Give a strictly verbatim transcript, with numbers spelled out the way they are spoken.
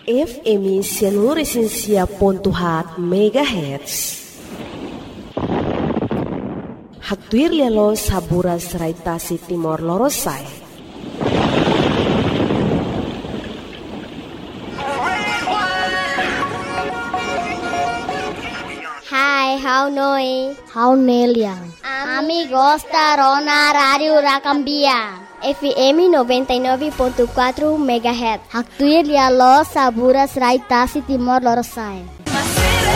F M seluruh esensia pontuhat megahertz. Haktuir lelo saburas raitasi timor lorosai. Hai, how noi? How neliang? Amigos da Rona Radio Racambia. F M noventa e nove ponto quatro megahertz. Haktuir lialo saburas raitasi timor lorosai.